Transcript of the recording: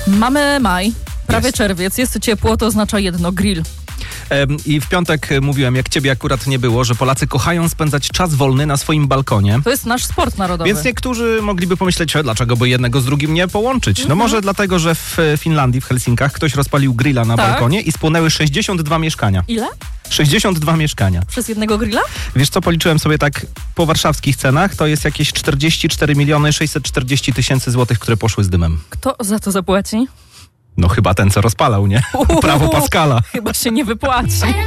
Mamy maj, prawie czerwiec, jest ciepło, to oznacza jedno, grill. I w piątek mówiłem, jak ciebie akurat nie było, że Polacy kochają spędzać czas wolny na swoim balkonie. To jest nasz sport narodowy. Więc niektórzy mogliby pomyśleć, dlaczego by jednego z drugim nie połączyć. No może dlatego, że w Finlandii, w Helsinkach ktoś rozpalił grilla na balkonie i spłonęły 62 mieszkania. Ile? 62 mieszkania. Przez jednego grilla? Wiesz co, policzyłem sobie tak po warszawskich cenach, to jest jakieś 44 640 000 złotych, które poszły z dymem. Kto za to zapłaci? No chyba ten, co rozpalał, nie? Prawo Pascala. Chyba się nie wypłaci.